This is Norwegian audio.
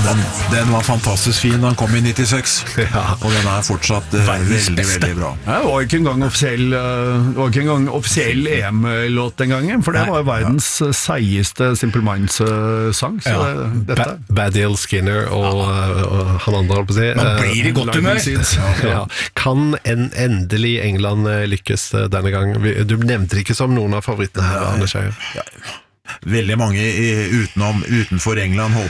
Den var fantastisk fin da den kom i 96, og den fortsatt veldig, veldig bra. Det var ikke engang offisiell EM-låt den gangen, for det var verdens seigeste Simple Minds-sang. Baddiel Skinner og han andre holdt på å si. Man blir i godt humør. Kan endelig England lykkes denne gang? Du nevnte det ikke som noen av favorittene her, Arne Scheie. Veldig mange utenfor England